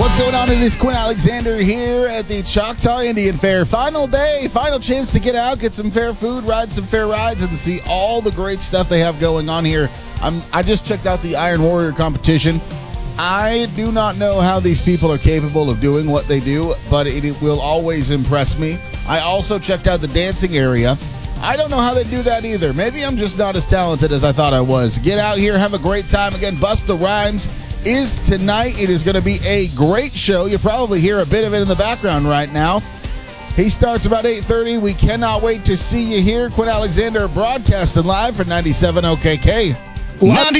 going on? It is Quinn Alexander here at the Choctaw Indian Fair. Final day, final chance to get out, get some fair food, ride some fair rides, and see all the great stuff they have going on here. I just checked out the Iron Warrior competition. I do not know how these people are capable of doing what they do, but it will always impress me. I also checked out the dancing area. I don't know how they do that either. Maybe I'm just not as talented as I thought I was. Get out here, have a great time. Again, Busta Rhymes is tonight. It is going to be a great show. You probably hear a bit of it in the background right now. He starts about 8:30. We cannot wait to see you here. Quinn Alexander broadcasting live for 97 OKK.